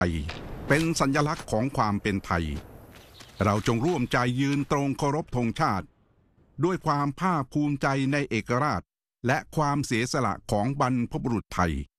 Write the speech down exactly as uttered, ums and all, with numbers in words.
ไทยเป็นสัญลักษณ์ของความเป็นไทยเราจงร่วมใจยืนตรงเคารพธงชาติด้วยความภาคภูมิใจในเอกราชและความเสียสละของบรรพบุรุษไทย